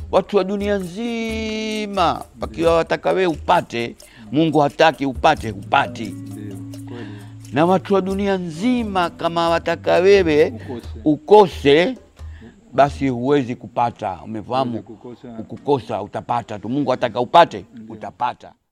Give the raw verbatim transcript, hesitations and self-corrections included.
watu wa dunia nzima wakiwa wataka wewe upate, Mungu hataki upate, upati. Na watu wa dunia nzima kama wataka wewe ukose, ukose basi huwezi kupata. Umefahamu? Kukosa utapata tu. Mungu hataka upate, utapata.